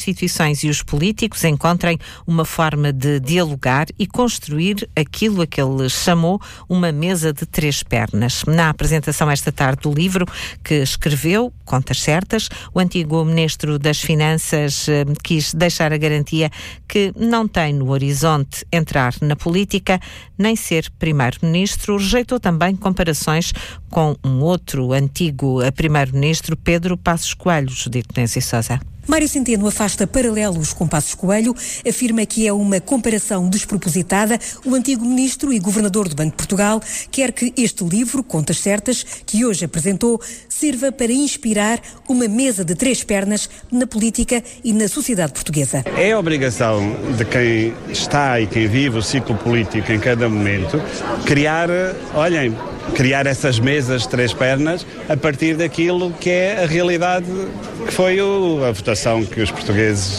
instituições e os políticos encontrem uma forma de dialogar e construir aquilo a que ele chamou uma mesa de três pernas. Na apresentação esta tarde do livro que escreveu, Contas Certas, o antigo Ministro das Finanças quis deixar a garantia que não tem no horizonte entrar na política nem ser Primeiro-Ministro. Rejeitou também comparações com um outro antigo Primeiro-Ministro, Pedro Passos Coelho. Judite Penso e Sousa. Mário Centeno afasta paralelos com Passos Coelho, afirma que é uma comparação despropositada. O antigo ministro e governador do Banco de Portugal quer que este livro, Contas Certas, que hoje apresentou, sirva para inspirar uma mesa de três pernas na política e na sociedade portuguesa. É a obrigação de quem está e quem vive o ciclo político em cada momento criar essas mesas de três pernas a partir daquilo que é a realidade que foi a votação que os portugueses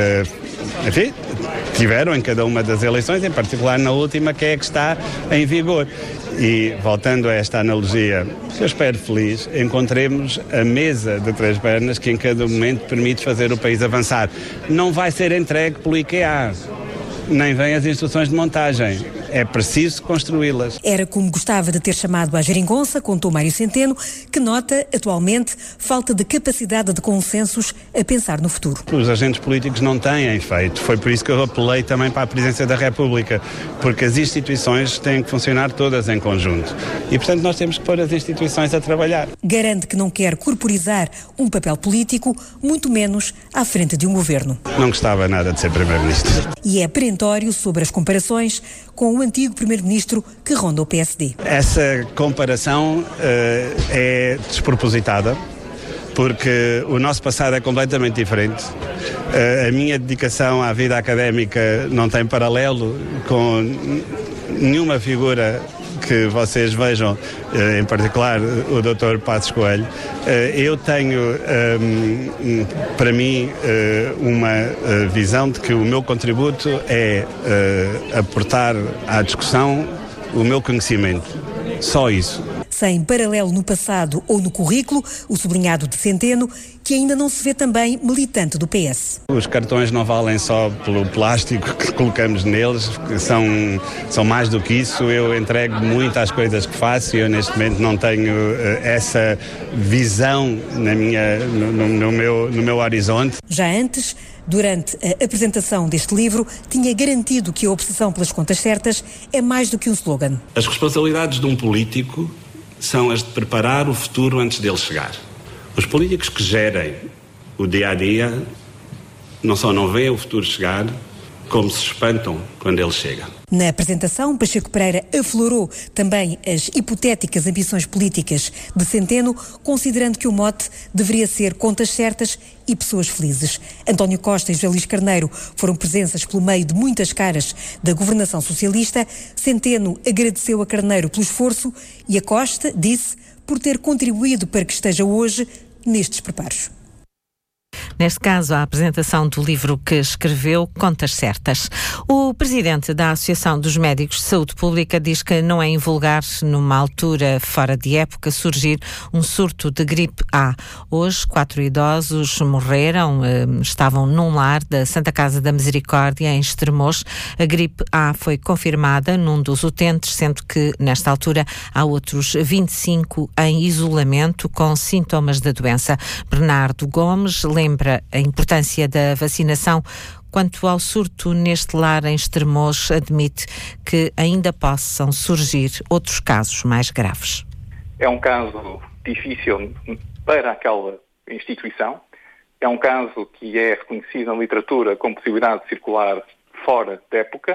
tiveram em cada uma das eleições, em particular na última, que é a que está em vigor. E, voltando a esta analogia, eu espero feliz, encontremos a mesa de três pernas que em cada momento permite fazer o país avançar. Não vai ser entregue pelo IKEA, nem vêm as instruções de montagem. É preciso construí-las. Era como gostava de ter chamado à geringonça, contou Mário Centeno, que nota, atualmente, falta de capacidade de consensos a pensar no futuro. Os agentes políticos não têm feito. Foi por isso que eu apelei também para a Presidência da República, porque as instituições têm que funcionar todas em conjunto. E, portanto, nós temos que pôr as instituições a trabalhar. Garante que não quer corporizar um papel político, muito menos à frente de um governo. Não gostava nada de ser Primeiro-Ministro. E é perentório sobre as comparações com o antigo Primeiro-Ministro que ronda o PSD. Essa comparação é despropositada, porque o nosso passado é completamente diferente. A minha dedicação à vida académica não tem paralelo com nenhuma figura que vocês vejam, em particular o Dr. Passos Coelho. Eu tenho, para mim, uma visão de que o meu contributo é aportar à discussão o meu conhecimento. Só isso. Sem paralelo no passado ou no currículo, o sublinhado de Centeno, que ainda não se vê também militante do PS. Os cartões não valem só pelo plástico que colocamos neles, são mais do que isso. Eu entrego muito às coisas que faço e eu neste momento não tenho essa visão no meu horizonte. Já antes, durante a apresentação deste livro, tinha garantido que a obsessão pelas contas certas é mais do que um slogan. As responsabilidades de um político são as de preparar o futuro antes dele chegar. Os políticos que gerem o dia-a-dia não só não veem o futuro chegar, como se espantam quando ele chega. Na apresentação, Pacheco Pereira aflorou também as hipotéticas ambições políticas de Centeno, considerando que o mote deveria ser contas certas e pessoas felizes. António Costa e José Luís Carneiro foram presenças pelo meio de muitas caras da governação socialista. Centeno agradeceu a Carneiro pelo esforço e a Costa disse por ter contribuído para que esteja hoje nestes preparos. Neste caso, a apresentação do livro que escreveu, Contas Certas. O presidente da Associação dos Médicos de Saúde Pública diz que não é invulgar, numa altura fora de época, surgir um surto de gripe A. Hoje, 4 idosos morreram, estavam num lar da Santa Casa da Misericórdia, em Estremoz. A gripe A foi confirmada num dos utentes, sendo que, nesta altura, há outros 25 em isolamento com sintomas da doença. Bernardo Gomes lembra a importância da vacinação. Quanto ao surto neste lar em Estremoz, admite que ainda possam surgir outros casos mais graves. É um caso difícil para aquela instituição, é um caso que é reconhecido na literatura com possibilidade de circular fora da época.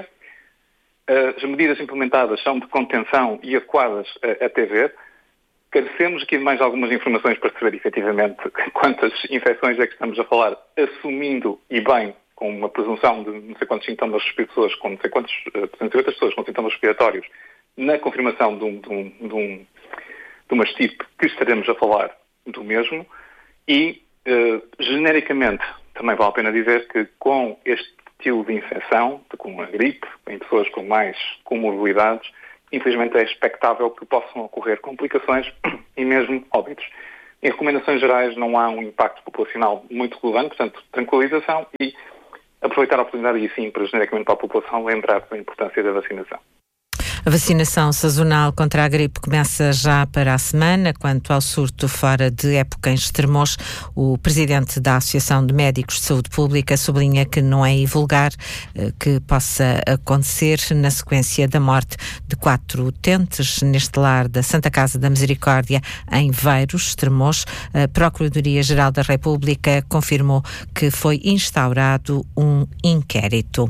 As medidas implementadas são de contenção e adequadas até ver. Carecemos aqui de mais algumas informações para saber efetivamente quantas infecções é que estamos a falar, assumindo e bem, com uma presunção de não sei quantos sintomas pessoas, com não sei quantas pessoas com sintomas respiratórios, na confirmação de uma estipe que estaremos a falar do mesmo e, genericamente, também vale a pena dizer que com este estilo de infecção, com a gripe, em pessoas com mais comorbilidades, infelizmente é expectável que possam ocorrer complicações e mesmo óbitos. Em recomendações gerais não há um impacto populacional muito relevante, portanto, tranquilização e aproveitar a oportunidade e, sim, para genericamente para a população, lembrar da importância da vacinação. A vacinação sazonal contra a gripe começa já para a semana. Quanto ao surto fora de época em Estremoz, o presidente da Associação de Médicos de Saúde Pública sublinha que não é invulgar que possa acontecer na sequência da morte de 4 utentes neste lar da Santa Casa da Misericórdia em Veiros, Estremoz. A Procuradoria-Geral da República confirmou que foi instaurado um inquérito.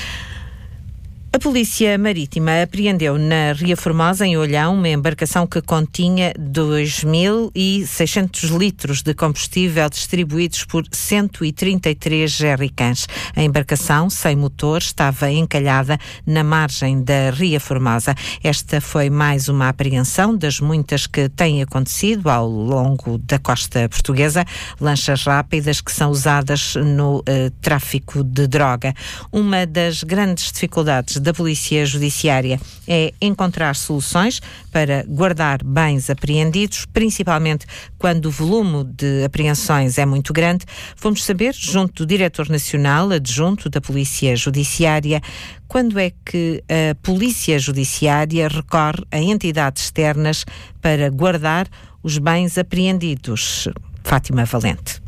A Polícia Marítima apreendeu na Ria Formosa, em Olhão, uma embarcação que continha 2.600 litros de combustível distribuídos por 133 jerrycans. A embarcação, sem motor, estava encalhada na margem da Ria Formosa. Esta foi mais uma apreensão das muitas que têm acontecido ao longo da costa portuguesa, lanchas rápidas que são usadas no tráfico de droga. Uma das grandes dificuldades da Polícia Judiciária é encontrar soluções para guardar bens apreendidos, principalmente quando o volume de apreensões é muito grande. Vamos saber, junto do Diretor Nacional Adjunto da Polícia Judiciária, quando é que a Polícia Judiciária recorre a entidades externas para guardar os bens apreendidos. Fátima Valente.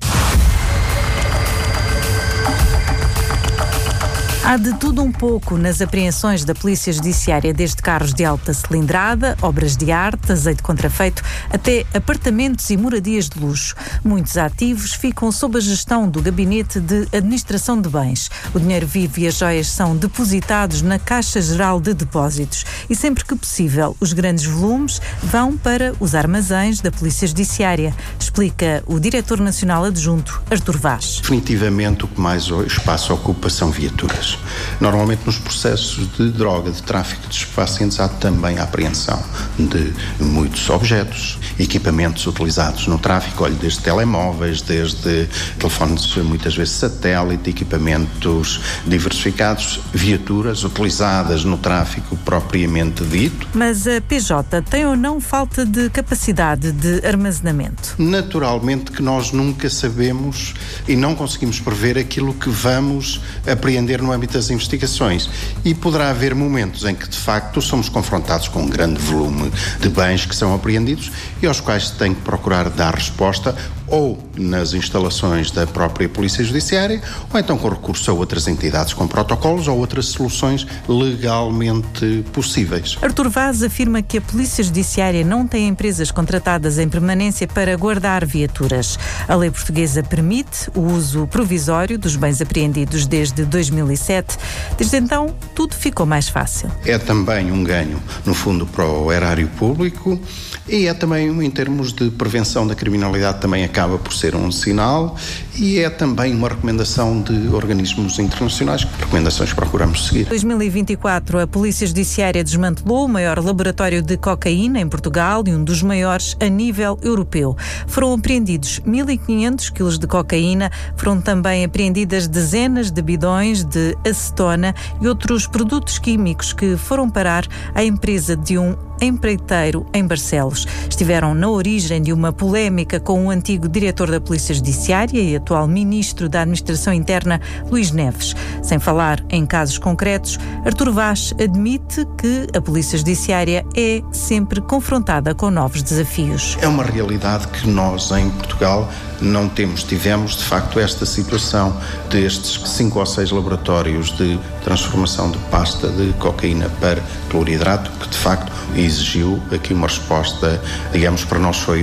Há de tudo um pouco nas apreensões da Polícia Judiciária, desde carros de alta cilindrada, obras de arte, azeite contrafeito, até apartamentos e moradias de luxo. Muitos ativos ficam sob a gestão do Gabinete de Administração de Bens. O dinheiro vivo e as joias são depositados na Caixa Geral de Depósitos e, sempre que possível, os grandes volumes vão para os armazéns da Polícia Judiciária, explica o Diretor Nacional Adjunto, Artur Vaz. Definitivamente o que mais espaço ocupa são viaturas. Normalmente nos processos de droga, de tráfico de estupefacientes, há também a apreensão de muitos objetos, equipamentos utilizados no tráfico, olha, desde telemóveis, desde telefones muitas vezes satélite, equipamentos diversificados, viaturas utilizadas no tráfico propriamente dito. Mas a PJ tem ou não falta de capacidade de armazenamento? Naturalmente que nós nunca sabemos e não conseguimos prever aquilo que vamos apreender no âmbito das investigações, e poderá haver momentos em que de facto somos confrontados com um grande volume de bens que são apreendidos e aos quais se tem que procurar dar resposta ou nas instalações da própria Polícia Judiciária, ou então com recurso a outras entidades com protocolos ou outras soluções legalmente possíveis. Artur Vaz afirma que a Polícia Judiciária não tem empresas contratadas em permanência para guardar viaturas. A lei portuguesa permite o uso provisório dos bens apreendidos desde 2007. Desde então, tudo ficou mais fácil. É também um ganho, no fundo, para o erário público e é também, em termos de prevenção da criminalidade, também acaba por ser um sinal e é também uma recomendação de organismos internacionais, recomendações que procuramos seguir. Em 2024, a Polícia Judiciária desmantelou o maior laboratório de cocaína em Portugal e um dos maiores a nível europeu. Foram apreendidos 1.500 quilos de cocaína, foram também apreendidas dezenas de bidões de acetona e outros produtos químicos que foram parar à empresa de um empreiteiro em Barcelos. Estiveram na origem de uma polémica com o antigo diretor da Polícia Judiciária e atual ministro da Administração Interna, Luís Neves. Sem falar em casos concretos, Artur Vaz admite que a Polícia Judiciária é sempre confrontada com novos desafios. É uma realidade que nós em Portugal não tivemos de facto esta situação destes 5 ou 6 laboratórios de transformação de pasta de cocaína para cloridrato, que de facto exigiu aqui uma resposta, digamos, para nós foi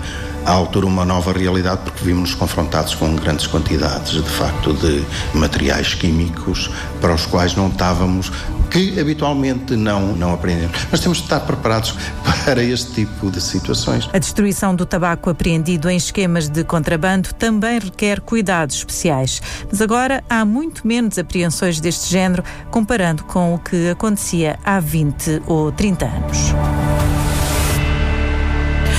à altura uma nova realidade, porque vimos-nos confrontados com grandes quantidades, de facto, de materiais químicos para os quais não estávamos, que habitualmente não aprendemos. Nós temos de estar preparados para este tipo de situações. A destruição do tabaco apreendido em esquemas de contrabando também requer cuidados especiais. Mas agora há muito menos apreensões deste género, comparando com o que acontecia há 20 ou 30 anos.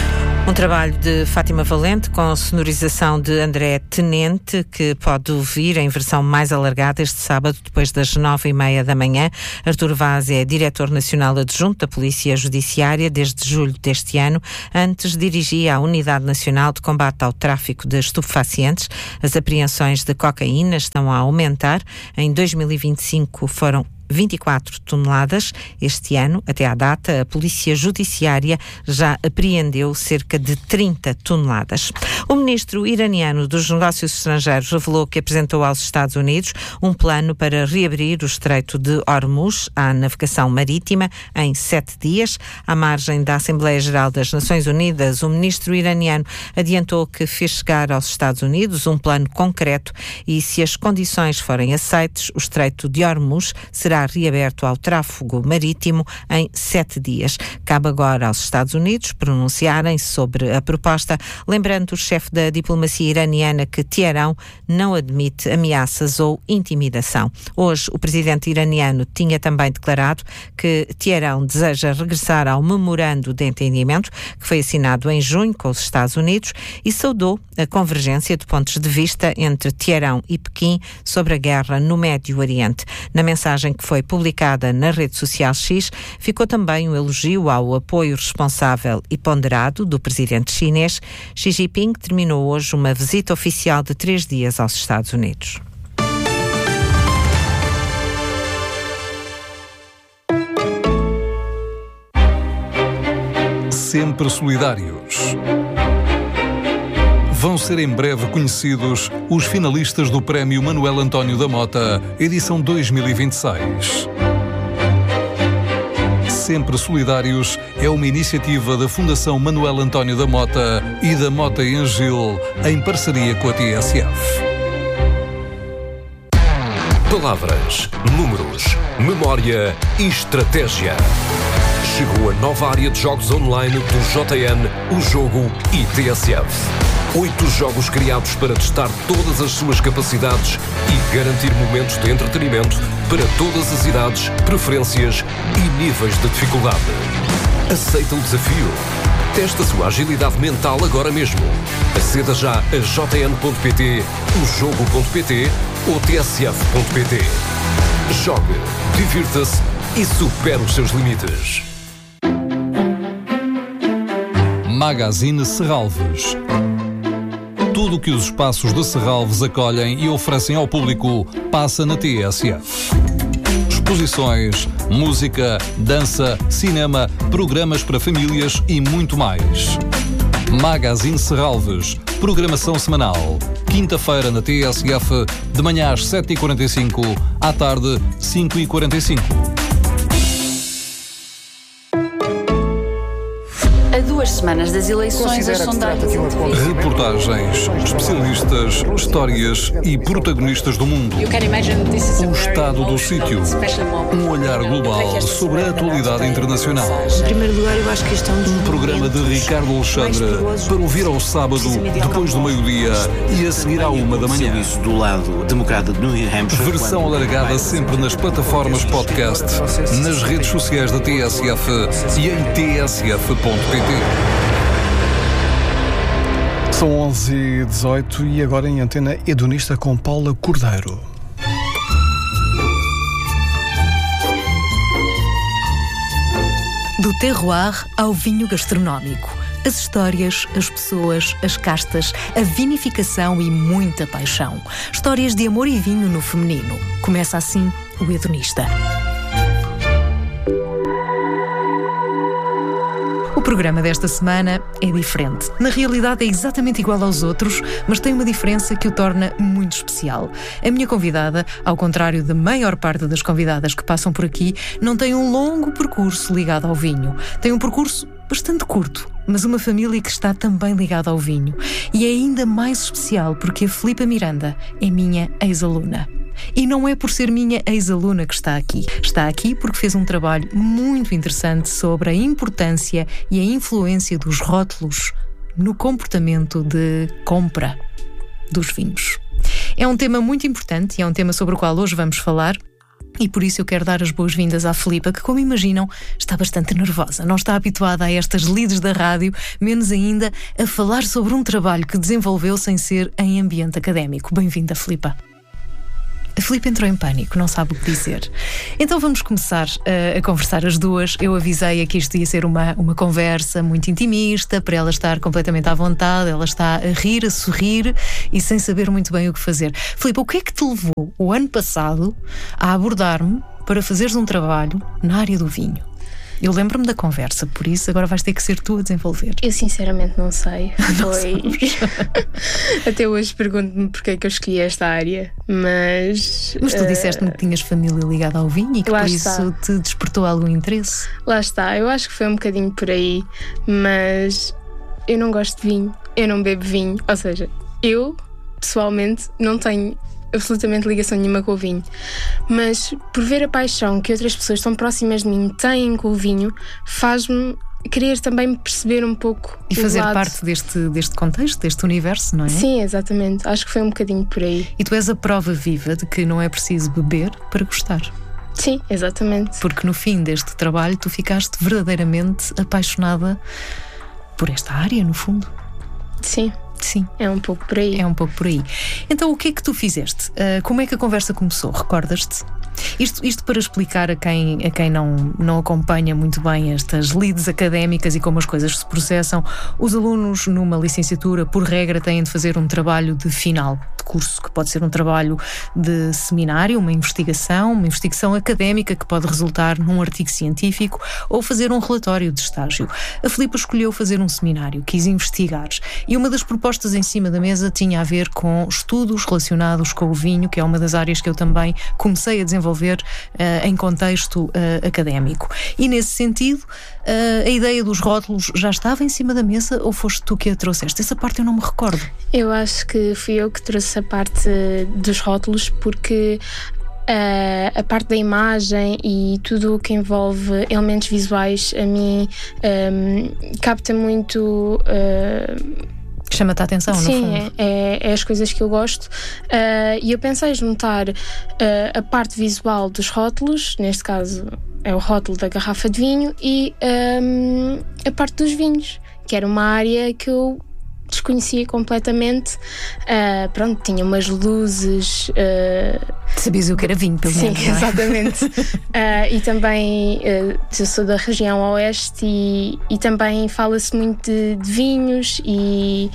Um trabalho de Fátima Valente com sonorização de André Tenente, que pode ouvir em versão mais alargada este sábado, depois das 9h30 da manhã. Artur Vaz é diretor nacional adjunto da Polícia Judiciária desde julho deste ano. Antes dirigia a Unidade Nacional de Combate ao Tráfico de Estupefacientes. As apreensões de cocaína estão a aumentar. Em 2025 foram 24 toneladas. Este ano, até à data, a Polícia Judiciária já apreendeu cerca de 30 toneladas. O ministro iraniano dos Negócios Estrangeiros revelou que apresentou aos Estados Unidos um plano para reabrir o Estreito de Hormuz à navegação marítima em 7 dias. À margem da Assembleia Geral das Nações Unidas, o ministro iraniano adiantou que fez chegar aos Estados Unidos um plano concreto e, se as condições forem aceites, o Estreito de Hormuz será reaberto ao tráfego marítimo em 7 dias. Cabe agora aos Estados Unidos pronunciarem-se sobre a proposta, lembrando o chefe da diplomacia iraniana que Teherão não admite ameaças ou intimidação. Hoje, o presidente iraniano tinha também declarado que Teherão deseja regressar ao memorando de entendimento que foi assinado em junho com os Estados Unidos e saudou a convergência de pontos de vista entre Teherão e Pequim sobre a guerra no Médio Oriente. Na mensagem que foi publicada na rede social X, ficou também um elogio ao apoio responsável e ponderado do presidente chinês. Xi Jinping terminou hoje uma visita oficial de 3 dias aos Estados Unidos. Sempre solidários. Vão ser em breve conhecidos os finalistas do Prémio Manuel António da Mota, edição 2026. Sempre Solidários é uma iniciativa da Fundação Manuel António da Mota e da Mota e Angil, em parceria com a TSF. Palavras, números, memória e estratégia. Chegou a nova área de jogos online do JN, o Jogo e TSF. 8 jogos criados para testar todas as suas capacidades e garantir momentos de entretenimento para todas as idades, preferências e níveis de dificuldade. Aceita o desafio? Testa a sua agilidade mental agora mesmo. Aceda já a jn.pt, ojogo.pt ou tsf.pt. Jogue, divirta-se e supere os seus limites. Magazine Serralves. Tudo o que os espaços de Serralves acolhem e oferecem ao público passa na TSF. Exposições, música, dança, cinema, programas para famílias e muito mais. Magazine Serralves, programação semanal. Quinta-feira na TSF, de manhã às 7h45, à tarde 5h45. A 2 semanas das eleições, as sondagens... Reportagens, especialistas, histórias e protagonistas do mundo. O estado do sítio. Um olhar global sobre a atualidade internacional. Em primeiro lugar, eu acho que isto é Um programa de Ricardo Alexandre para ouvir ao sábado, depois do meio-dia e a seguir à 1 da manhã. Do lado democrata de New Hampshire. Versão alargada sempre nas plataformas podcast, nas redes sociais da TSF e em tsf.pt. São 11h18 e agora em antena hedonista com Paula Cordeiro. Do terroir ao vinho gastronómico. As histórias, as pessoas, as castas, a vinificação e muita paixão. Histórias de amor e vinho no feminino. Começa assim o Hedonista. O programa desta semana é diferente. Na realidade é exatamente igual aos outros, mas tem uma diferença que o torna muito especial. A minha convidada, ao contrário da maior parte das convidadas que passam por aqui, não tem um longo percurso ligado ao vinho. Tem um percurso bastante curto, mas uma família que está também ligada ao vinho. E é ainda mais especial porque a Filipa Miranda é minha ex-aluna. E não é por ser minha ex-aluna que está aqui. Está aqui porque fez um trabalho muito interessante sobre a importância e a influência dos rótulos no comportamento de compra dos vinhos. É um tema muito importante e é um tema sobre o qual hoje vamos falar. E por isso eu quero dar as boas-vindas à Filipa, que, como imaginam, está bastante nervosa. Não está habituada a estas lides da rádio, menos ainda a falar sobre um trabalho que desenvolveu sem ser em ambiente académico. Bem-vinda, Filipa. A Filipa entrou em pânico, não sabe o que dizer. Então vamos começar a conversar as duas. Eu avisei-a que isto ia ser uma conversa muito intimista, para ela estar completamente à vontade. Ela está a rir, a sorrir e sem saber muito bem o que fazer. Filipa, o que é que te levou o ano passado a abordar-me para fazeres um trabalho na área do vinho? Eu lembro-me da conversa, por isso agora vais ter que ser tu a desenvolver. Eu sinceramente não sei. Até hoje pergunto-me porque é que eu escolhi esta área, mas tu disseste-me que tinhas família ligada ao vinho e que por isso te despertou algum interesse. Lá está, eu acho que foi um bocadinho por aí, mas eu não gosto de vinho, eu não bebo vinho, ou seja, eu pessoalmente não tenho absolutamente ligação nenhuma com o vinho, mas por ver a paixão que outras pessoas tão próximas de mim têm com o vinho, faz-me querer também perceber um pouco e fazer parte deste contexto, deste universo, não é? Sim, exatamente, acho que foi um bocadinho por aí. E tu és a prova viva de que não é preciso beber para gostar. Sim, exatamente. Porque no fim deste trabalho tu ficaste verdadeiramente apaixonada por esta área, no fundo. Sim. Sim. É um pouco por aí. É um pouco por aí. Então o que é que tu fizeste? Como é que a conversa começou? Recordas-te? Isto para explicar a quem não acompanha muito bem estas lides académicas e como as coisas se processam. Os alunos numa licenciatura, por regra, têm de fazer um trabalho de final de curso, que pode ser um trabalho de seminário, uma investigação académica que pode resultar num artigo científico ou fazer um relatório de estágio. A Filipa escolheu fazer um seminário, quis investigar, e uma das propostas em cima da mesa tinha a ver com estudos relacionados com o vinho, que é uma das áreas que eu também comecei a desenvolver em contexto académico. E nesse sentido, a ideia dos rótulos já estava em cima da mesa ou foste tu que a trouxeste? Essa parte eu não me recordo. Eu acho que fui eu que trouxe a parte dos rótulos, porque a parte da imagem e tudo o que envolve elementos visuais a mim capta muito. Chama-te a atenção, sim, no fundo. É as coisas que eu gosto. E eu pensei juntar a parte visual dos rótulos, neste caso é o rótulo da garrafa de vinho, e a parte dos vinhos, que era uma área que eu desconhecia completamente. Pronto, tinha umas luzes. Sabias o que era vinho, pelo menos. Sim, exatamente. E também eu sou da região oeste e também fala-se muito de vinhos e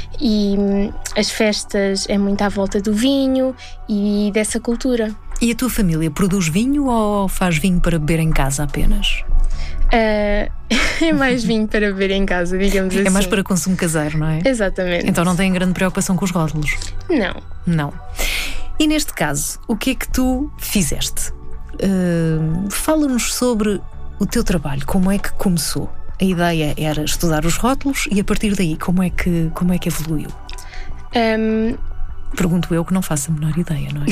as festas é muito à volta do vinho e dessa cultura. E a tua família produz vinho ou faz vinho para beber em casa apenas? É mais vinho para beber em casa, digamos assim. É mais para consumo caseiro, não é? Exatamente. Então não têm grande preocupação com os rótulos? Não. E neste caso, o que é que tu fizeste? Fala-nos sobre o teu trabalho, como é que começou? A ideia era estudar os rótulos e a partir daí como é que evoluiu? Pergunto eu que não faço a menor ideia, não é?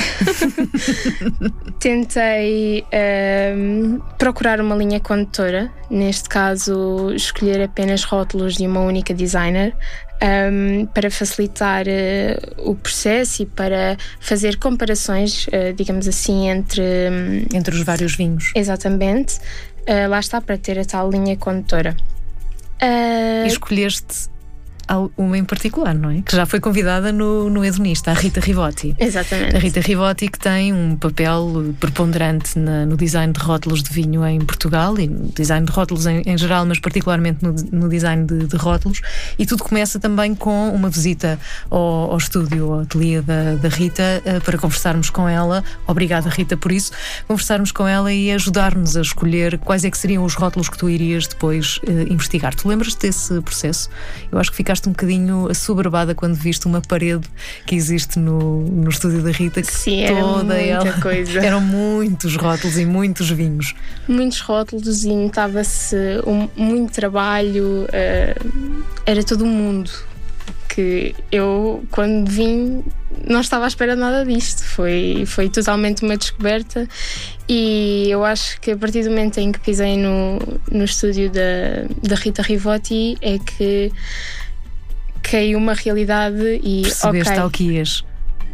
Tentei procurar uma linha condutora, neste caso escolher apenas rótulos de uma única designer, para facilitar o processo e para fazer comparações, digamos assim, entre os vários vinhos. Exatamente. Lá está, para ter a tal linha condutora. E escolheste uma em particular, não é? Que já foi convidada no Hedonista, a Rita Rivotti. Exatamente. A Rita Rivotti, que tem um papel preponderante no design de rótulos de vinho em Portugal e no design de rótulos em geral, mas particularmente no design de rótulos. E tudo começa também com uma visita ao estúdio, ao ateliê da Rita, para conversarmos com ela. Obrigada, Rita, por isso. Conversarmos com ela e ajudar-nos a escolher quais é que seriam os rótulos que tu irias depois investigar. Tu lembras-te desse processo? Eu acho que ficaste um bocadinho assoberbada quando viste uma parede que existe no estúdio da Rita, que sim, toda era muita ela coisa. Eram muitos rótulos e muitos vinhos. Muitos rótulos e notava-se muito trabalho, era todo um mundo que eu, quando vim, não estava à espera de nada disto. Foi totalmente uma descoberta e eu acho que a partir do momento em que pisei no estúdio da Rita Rivotti é que caiu uma realidade e percebeste ao que ias.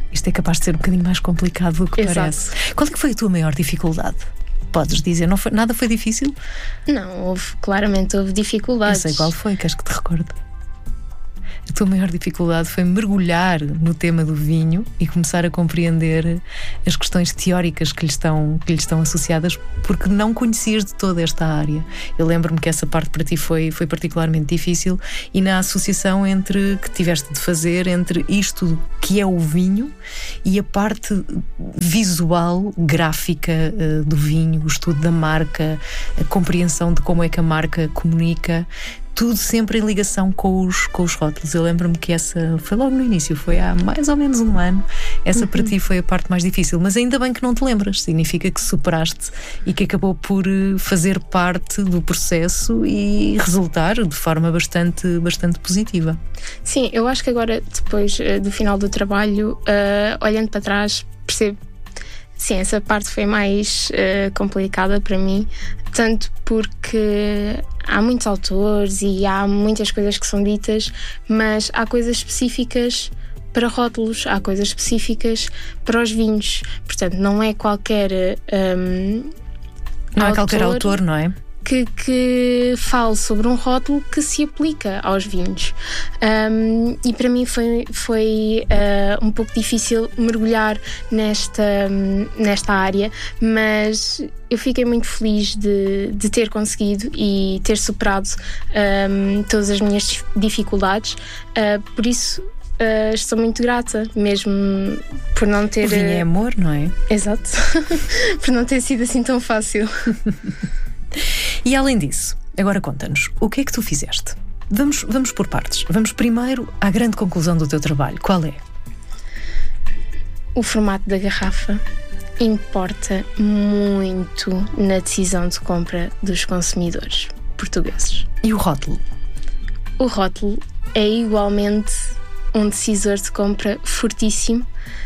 Isto é capaz de ser um bocadinho mais complicado do que parece. Qual é que foi a tua maior dificuldade? Podes dizer, nada foi difícil? Não, claramente houve dificuldades. Eu sei qual foi, queres que te recorde? A tua maior dificuldade foi mergulhar no tema do vinho e começar a compreender as questões teóricas que lhe estão associadas, porque não conhecias de toda esta área. Eu lembro-me que essa parte para ti foi particularmente difícil, e na associação que tiveste de fazer entre isto que é o vinho e a parte visual, gráfica do vinho, o estudo da marca, a compreensão de como é que a marca comunica, tudo sempre em ligação com os rótulos. Eu lembro-me que essa foi logo no início, foi há mais ou menos um ano. Essa para ti foi a parte mais difícil, mas ainda bem que não te lembras. Significa que superaste e que acabou por fazer parte do processo e resultar de forma bastante positiva. Sim, eu acho que agora, depois do final do trabalho, olhando para trás, percebo. Sim, essa parte foi mais complicada para mim, tanto porque há muitos autores e há muitas coisas que são ditas, mas há coisas específicas para rótulos, há coisas específicas para os vinhos. Portanto, não é qualquer não é qualquer autor, não é? Que fale sobre um rótulo que se aplica aos vinhos. E para mim foi um pouco difícil mergulhar nesta área, mas eu fiquei muito feliz de ter conseguido e ter superado todas as minhas dificuldades. Por isso, estou muito grata, mesmo por não ter... O vinho é amor, não é? Exato. Por não ter sido assim tão fácil. E além disso, agora conta-nos, o que é que tu fizeste? Vamos por partes. Vamos primeiro à grande conclusão do teu trabalho. Qual é? O formato da garrafa importa muito na decisão de compra dos consumidores portugueses. E o rótulo? O rótulo é igualmente um decisor de compra fortíssimo,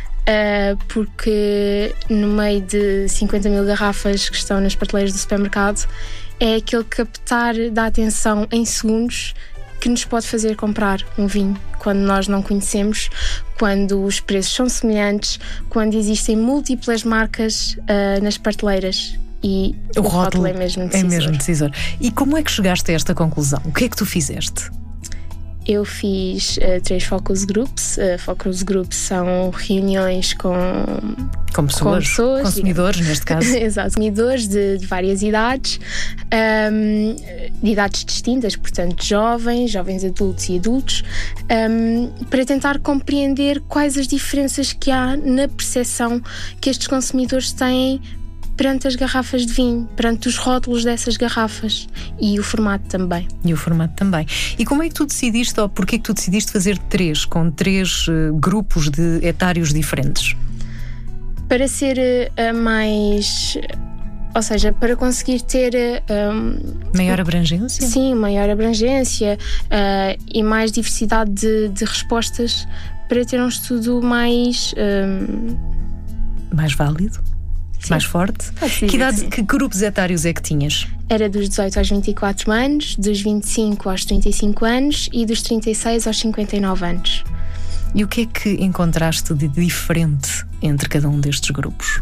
porque no meio de 50 mil garrafas que estão nas prateleiras do supermercado, é aquele captar da atenção em segundos que nos pode fazer comprar um vinho quando nós não conhecemos, quando os preços são semelhantes, quando existem múltiplas marcas nas prateleiras. E o rótulo é mesmo decisor. E como é que chegaste a esta conclusão? O que é que tu fizeste? Eu fiz 3 focus groups. Focus groups são reuniões com pessoas, consumidores, neste caso. Exato, consumidores de várias idades, de idades distintas, portanto jovens adultos e adultos, para tentar compreender quais as diferenças que há na percepção que estes consumidores têm perante as garrafas de vinho, perante os rótulos dessas garrafas e o formato também. E como é que tu decidiste, ou porquê que tu decidiste fazer 3 grupos de etários diferentes? Para ser mais... Ou seja, para conseguir ter... maior abrangência? Sim, maior abrangência e mais diversidade de respostas, para ter um estudo mais... mais válido? Sim. Mais forte? Que grupos etários é que tinhas? Era dos 18 aos 24 anos, dos 25 aos 35 anos e dos 36 aos 59 anos. E o que é que encontraste de diferente entre cada um destes grupos?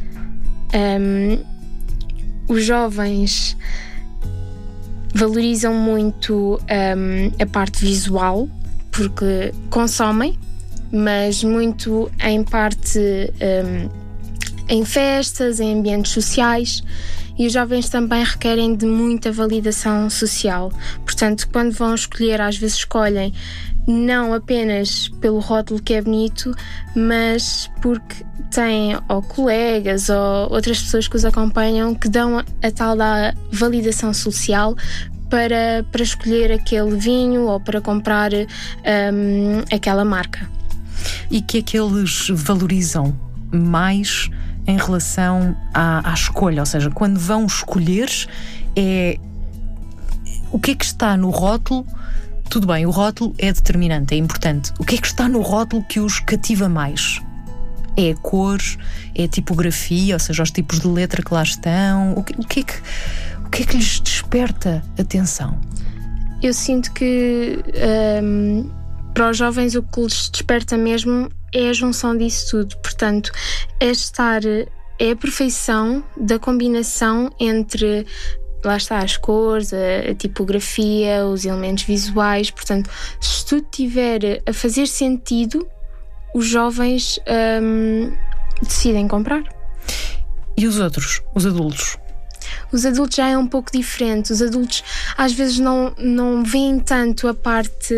Os jovens valorizam muito a parte visual, porque consomem, mas muito em parte... em festas, em ambientes sociais, e os jovens também requerem de muita validação social. Portanto, quando vão escolher, às vezes escolhem não apenas pelo rótulo que é bonito, mas porque têm ou colegas ou outras pessoas que os acompanham que dão a tal da validação social para escolher aquele vinho ou para comprar aquela marca. E que é que eles valorizam mais em relação à escolha? Ou seja, quando vão escolher, o que é que está no rótulo? Tudo bem, o rótulo é determinante, é importante. O que é que está no rótulo que os cativa mais? É a cor? É a tipografia? Ou seja, os tipos de letra que lá estão? O que é que lhes desperta atenção? Eu sinto que para os jovens o que lhes desperta mesmo é a junção disso tudo. Portanto, é a perfeição da combinação entre, lá está, as cores, a tipografia, os elementos visuais. Portanto, se tudo estiver a fazer sentido, os jovens decidem comprar. E os outros, os adultos? Os adultos já é um pouco diferente. Os adultos às vezes não veem tanto a parte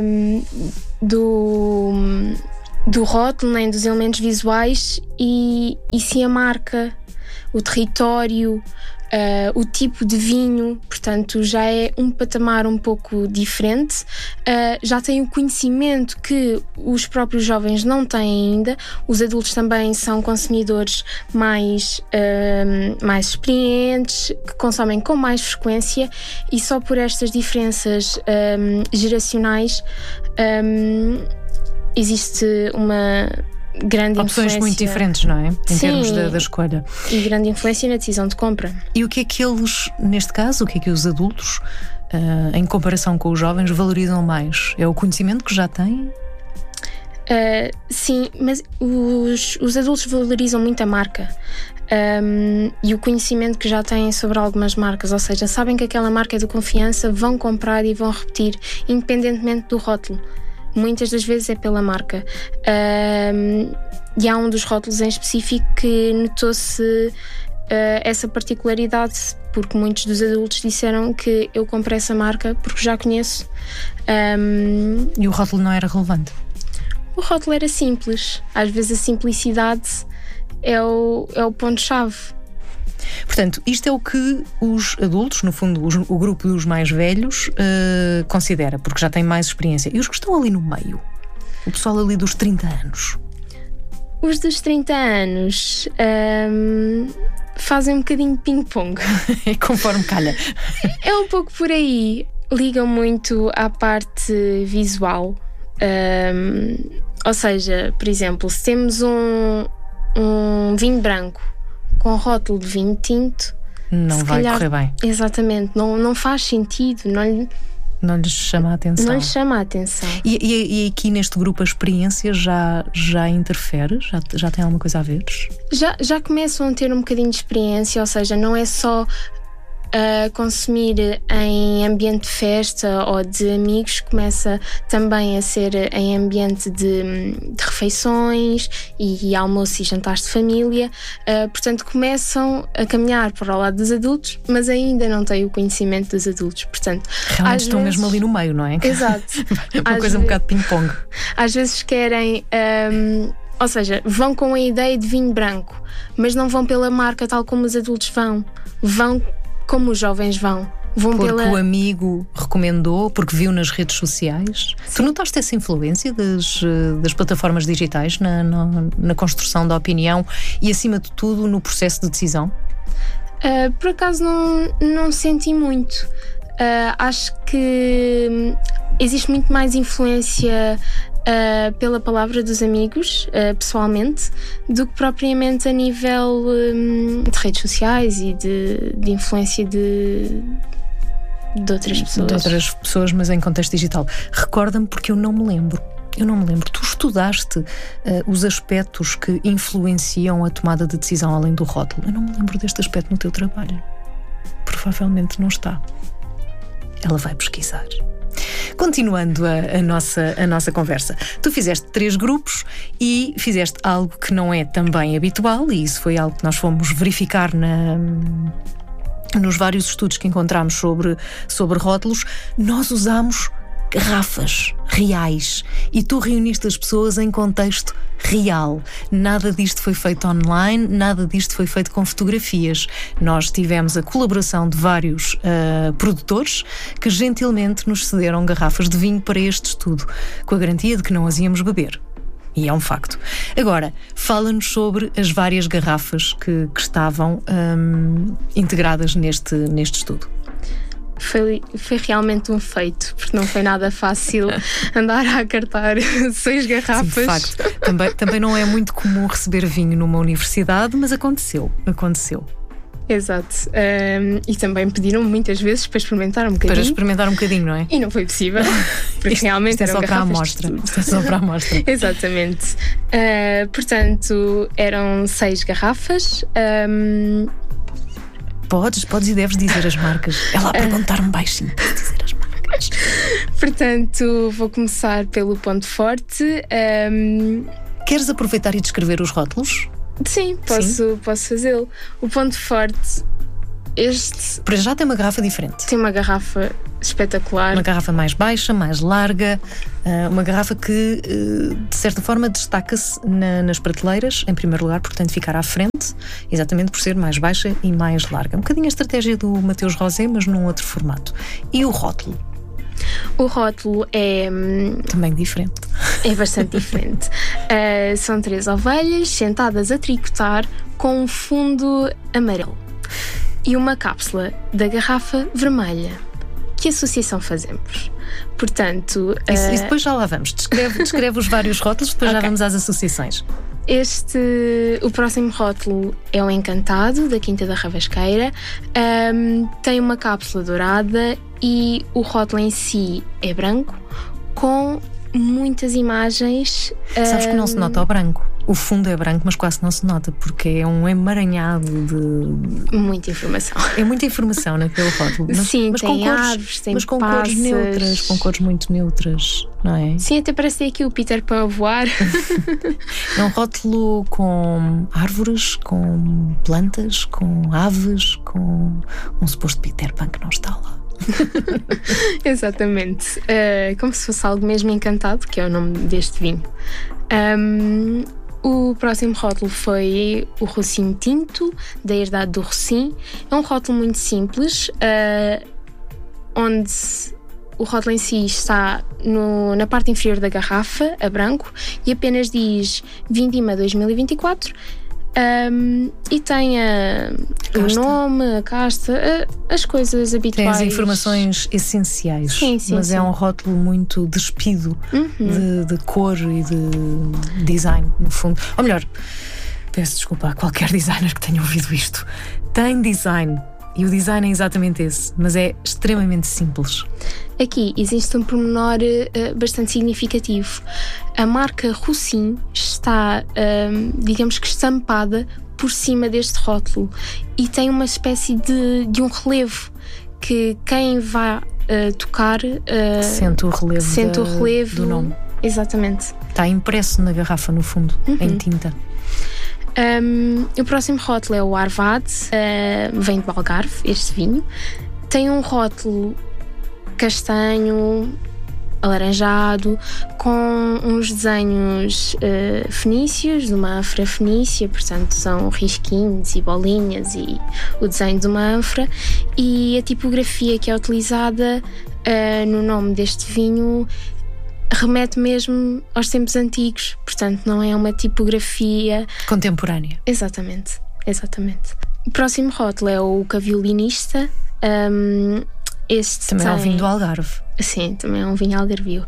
do rótulo, nem dos elementos visuais, e sim a marca, o território, o tipo de vinho. Portanto, já é um patamar um pouco diferente. Já tem o conhecimento que os próprios jovens não têm ainda. Os adultos também são consumidores mais experientes, que consomem com mais frequência, e só por estas diferenças geracionais existe uma grande opções influência. Muito diferentes, não é? Em termos da escolha. E grande influência na decisão de compra. E o que é que eles, neste caso, o que é que os adultos, em comparação com os jovens, valorizam mais? É o conhecimento que já têm? Sim, mas os adultos valorizam muito a marca. E o conhecimento que já têm sobre algumas marcas, ou seja, sabem que aquela marca é de confiança, vão comprar e vão repetir, independentemente do rótulo. Muitas das vezes é pela marca. E há um dos rótulos em específico que notou-se essa particularidade, porque muitos dos adultos disseram que eu comprei essa marca porque já conheço. E o rótulo não era relevante? O rótulo era simples. Às vezes a simplicidade é o ponto-chave. Portanto, isto é o que os adultos, no fundo o grupo dos mais velhos, considera, porque já têm mais experiência. E os que estão ali no meio? O pessoal ali dos 30 anos? Os dos 30 anos fazem um bocadinho de ping-pong. Conforme calha. É um pouco por aí. Ligam muito à parte visual. Ou seja, por exemplo, se temos um vinho branco com rótulo de vinho tinto, não vai correr bem. Exatamente, não faz sentido, não lhes chama a atenção. Não lhes chama a atenção. E aqui neste grupo a experiência já interfere? Já tem alguma coisa a ver? Já começam a ter um bocadinho de experiência, ou seja, não é só consumir em ambiente de festa ou de amigos, começa também a ser em ambiente de refeições e almoço e jantares de família. Portanto, começam a caminhar para o lado dos adultos, mas ainda não têm o conhecimento dos adultos. Portanto, realmente estão mesmo ali no meio, não é? Exato. Uma coisa um bocado de ping-pong. Às vezes querem... ou seja, vão com a ideia de vinho branco, mas não vão pela marca tal como os adultos vão como os jovens vão porque o amigo recomendou, porque viu nas redes sociais. Sim. Tu notaste essa influência das plataformas digitais na construção da opinião e, acima de tudo, no processo de decisão? Por acaso não senti muito. Acho que existe muito mais influência pela palavra dos amigos, pessoalmente, do que propriamente a nível de redes sociais e de influência de outras pessoas. De outras pessoas, mas em contexto digital. Recorda-me, porque eu não me lembro. Tu estudaste os aspectos que influenciam a tomada de decisão além do rótulo. Eu não me lembro deste aspecto no teu trabalho. Provavelmente não está. Ela vai pesquisar. Continuando a nossa conversa, tu fizeste 3 grupos e fizeste algo que não é também habitual, e isso foi algo que nós fomos verificar nos vários estudos que encontramos sobre rótulos. Nós usamos garrafas reais e tu reuniste as pessoas em contexto real. Nada disto foi feito online, nada disto foi feito com fotografias. Nós tivemos a colaboração de vários produtores que gentilmente nos cederam garrafas de vinho para este estudo, com a garantia de que não as íamos beber. E é um facto. Agora, fala-nos sobre as várias garrafas que estavam integradas neste estudo. Foi realmente um feito, porque não foi nada fácil andar a cartar 6 garrafas. Sim, de facto. Também não é muito comum receber vinho numa universidade, mas aconteceu. Exato. E também pediram muitas vezes para experimentar um bocadinho. Para experimentar um bocadinho, não é? E não foi possível. Porque realmente isto é eram só para a garrafas amostra. Isto é só para a amostra. Exatamente. Portanto, eram 6 garrafas. Podes e deves dizer as marcas. Ela perguntar-me baixinho para dizer as marcas. Portanto, vou começar pelo ponto forte. Queres aproveitar e descrever os rótulos? Sim, posso fazê-lo. O ponto forte, para já tem uma garrafa diferente. Tem uma garrafa espetacular. Uma garrafa mais baixa, mais larga. Uma garrafa que, de certa forma, destaca-se nas prateleiras, em primeiro lugar, porque tem de ficar à frente, exatamente por ser mais baixa e mais larga. Um bocadinho a estratégia do Mateus Rosé, mas num outro formato. E o rótulo? O rótulo é... também diferente. É bastante diferente. São 3 ovelhas sentadas a tricotar com um fundo amarelo e uma cápsula da garrafa vermelha. Que associação fazemos? Portanto... Isso depois já lá vamos. Descreve os vários rótulos, depois já vamos às associações. O próximo rótulo é o Encantado, da Quinta da Ravasqueira. Tem uma cápsula dourada e o rótulo em si é branco, com muitas imagens. Sabes que não se nota o branco. O fundo é branco, mas quase não se nota, porque é um emaranhado de... muita informação. É muita informação naquele rótulo. Mas tem árvores, tem mas com cores neutras, com cores muito neutras, não é? Sim, até parece aqui o Peter Pan a voar. É um rótulo com árvores, com plantas, com aves, com um suposto Peter Pan que não está lá. Exatamente. Como se fosse algo mesmo encantado, que é o nome deste vinho. O próximo rótulo foi o Rocinho Tinto, da Herdade do Rocim. É um rótulo muito simples, onde o rótulo em si está na parte inferior da garrafa, a branco, e apenas diz Vindima 2024. E tem o nome, a casta, as coisas habituais. Tem as informações essenciais. Sim, mas é um rótulo muito despido de cor e de design, no fundo. Ou melhor, peço desculpa a qualquer designer que tenha ouvido isto. Tem design. E o design é exatamente esse, mas é extremamente simples. Aqui existe um pormenor bastante significativo. A marca Rocim está, digamos que estampada por cima deste rótulo e tem uma espécie de um relevo que quem vai tocar sente o relevo do nome. Exatamente. Está impresso na garrafa, no fundo, em tinta. O próximo rótulo é o Arvad, vem do Algarve, este vinho. Tem um rótulo castanho, alaranjado, com uns desenhos fenícios, de uma ânfora fenícia, portanto são risquinhos e bolinhas e o desenho de uma ânfora, e a tipografia que é utilizada no nome deste vinho remete mesmo aos tempos antigos, portanto não é uma tipografia contemporânea. Exatamente. O próximo rótulo é o Caviolinista. Este também é um vinho do Algarve. Sim, também é um vinho algarvio.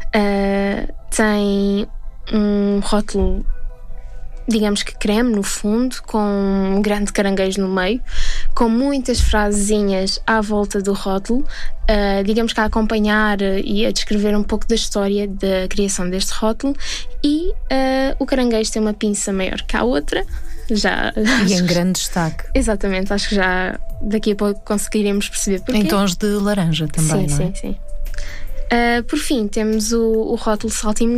Tem um rótulo, digamos que creme no fundo, com um grande caranguejo no meio, com muitas frasezinhas à volta do rótulo, digamos que a acompanhar e a descrever um pouco da história da criação deste rótulo. E o caranguejo tem uma pinça maior que a outra. E em grande destaque. Exatamente, acho que já daqui a pouco conseguiremos perceber porquê. Em tons de laranja também, sim, não é? Sim. Por fim, temos o rótulo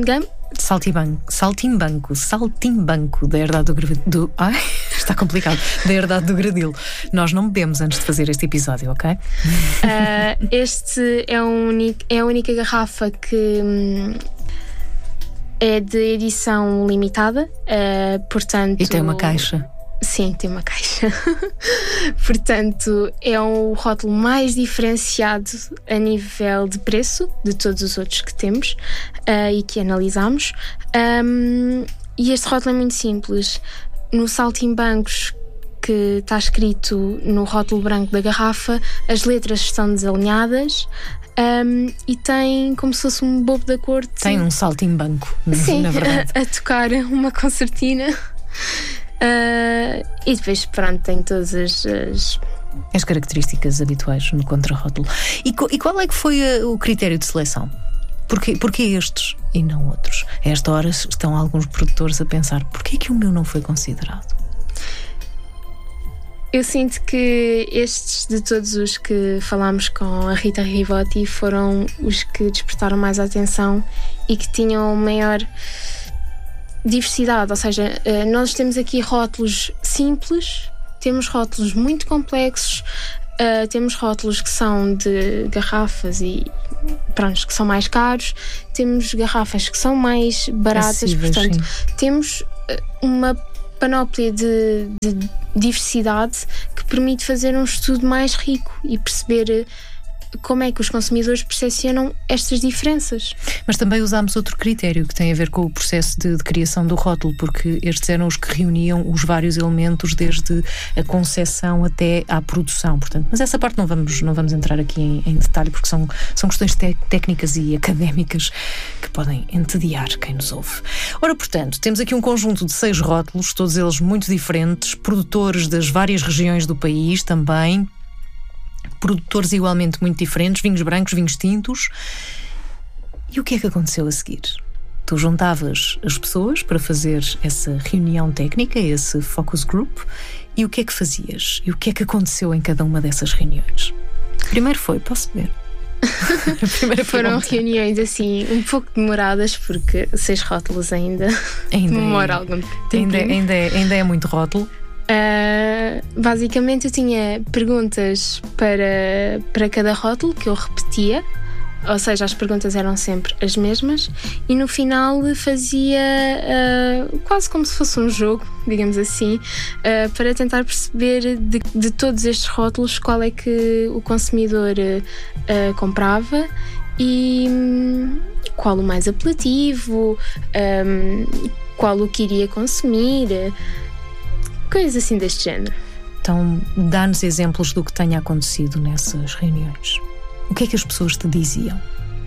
Saltimbanco da Herdade do Ai, está complicado. Da Herdade do Gradil. Nós não bebemos antes de fazer este episódio, ok? Este é a única garrafa que é de edição limitada, portanto... E tem uma caixa. Sim, tem uma caixa. Portanto, é um rótulo mais diferenciado a nível de preço de todos os outros que temos e que analisámos. E este rótulo é muito simples. No Saltimbancos, que está escrito no rótulo branco da garrafa, as letras estão desalinhadas. E tem como se fosse um bobo da corte. Tem um saltimbanco, sim, na verdade. A tocar uma concertina. E depois, pronto, tem todas as características habituais no contrarótulo. E qual é que foi o critério de seleção? Porquê estes e não outros? A esta hora estão alguns produtores a pensar: porquê que o meu não foi considerado? Eu sinto que estes, de todos os que falámos com a Rita Rivotti, foram os que despertaram mais a atenção e que tinham maior diversidade. Ou seja, nós temos aqui rótulos simples, temos rótulos muito complexos, temos rótulos que são de garrafas e pronto, que são mais caros, temos garrafas que são mais baratas, acessíveis, portanto, temos uma panóplia de diversidade que permite fazer um estudo mais rico e perceber como é que os consumidores percepcionam estas diferenças. Mas também usámos outro critério que tem a ver com o processo de criação do rótulo, porque estes eram os que reuniam os vários elementos, desde a concepção até à produção. Portanto, mas essa parte não vamos entrar aqui em detalhe, porque são questões técnicas e académicas que podem entediar quem nos ouve. Ora, portanto, temos aqui um conjunto de 6 rótulos, todos eles muito diferentes, produtores das várias regiões do país também, produtores igualmente muito diferentes, vinhos brancos, vinhos tintos. E o que é que aconteceu a seguir? Tu juntavas as pessoas para fazer essa reunião técnica, esse focus group, e o que é que fazias? E o que é que aconteceu em cada uma dessas reuniões? Primeiro posso ver? Foram reuniões assim um pouco demoradas, porque 6 rótulos ainda demora algum tempo. Ainda é muito rótulo. Basicamente eu tinha perguntas para cada rótulo que eu repetia, ou seja, as perguntas eram sempre as mesmas, e no final fazia quase como se fosse um jogo, digamos assim, para tentar perceber de todos estes rótulos qual é que o consumidor comprava e qual o mais apelativo, qual o que iria consumir, coisas assim deste género. Então, dá-nos exemplos do que tenha acontecido nessas reuniões. O que é que as pessoas te diziam?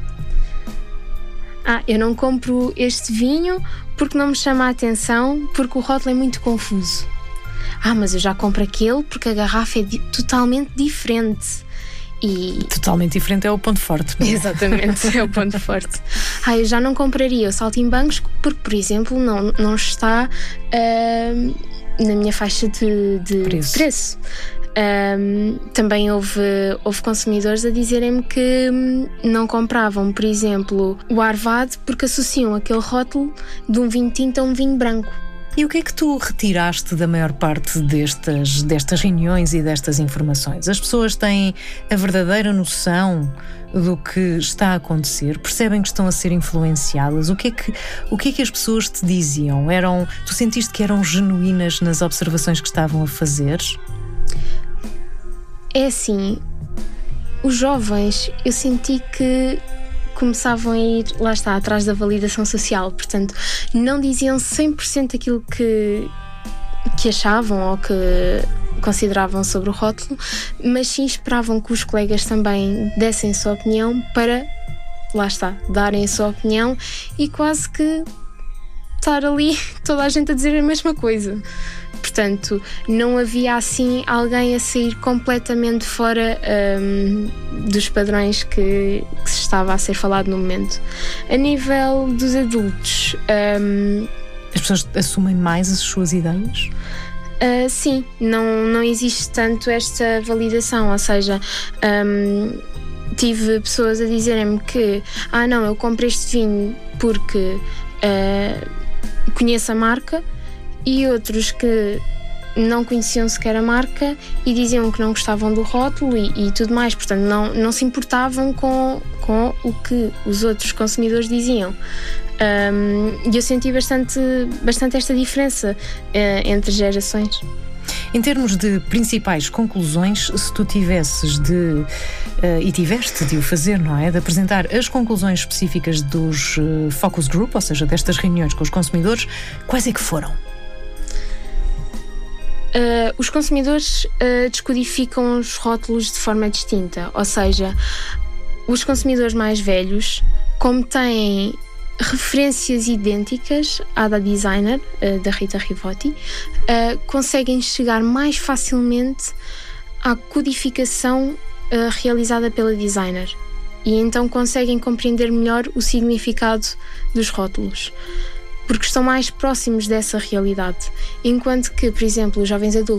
Eu não compro este vinho porque não me chama a atenção, porque o rótulo é muito confuso. Mas eu já compro aquele porque a garrafa é totalmente diferente. Totalmente diferente é o ponto forte, não é? Exatamente, é o ponto forte. Eu já não compraria o Saltimbancos porque, por exemplo, não está na minha faixa de preço. Também houve consumidores a dizerem-me que não compravam, por exemplo, o Arvad porque associam aquele rótulo de um vinho tinto a um vinho branco. E o que é que tu retiraste da maior parte destas reuniões e destas informações? As pessoas têm a verdadeira noção do que está a acontecer? Percebem que estão a ser influenciadas? O que é que as pessoas te diziam? Tu sentiste que eram genuínas nas observações que estavam a fazer? É assim, os jovens, eu senti que começavam a ir, lá está, atrás da validação social, portanto, não diziam 100% aquilo que achavam ou que consideravam sobre o rótulo, mas sim esperavam que os colegas também dessem a sua opinião para, lá está, darem a sua opinião e quase que estar ali toda a gente a dizer a mesma coisa. Portanto, não havia assim alguém a sair completamente fora dos padrões que se estava a ser falado no momento. A nível dos adultos, as pessoas assumem mais as suas ideias? Sim, não existe tanto esta validação, ou seja, tive pessoas a dizerem-me que não, eu compro este vinho porque conheço a marca, e outros que não conheciam sequer a marca e diziam que não gostavam do rótulo e tudo mais, portanto não se importavam com o que os outros consumidores diziam. E eu senti bastante esta diferença entre gerações. Em termos de principais conclusões, se tu tivesses e tiveste de o fazer, não é? De apresentar as conclusões específicas dos focus group, ou seja, destas reuniões com os consumidores, quais é que foram? Os consumidores descodificam os rótulos de forma distinta, ou seja, os consumidores mais velhos, como têm referências idênticas à da designer, da Rita Rivotti, conseguem chegar mais facilmente à codificação realizada pela designer e então conseguem compreender melhor o significado dos rótulos, porque estão mais próximos dessa realidade. Enquanto que, por exemplo, os jovens adultos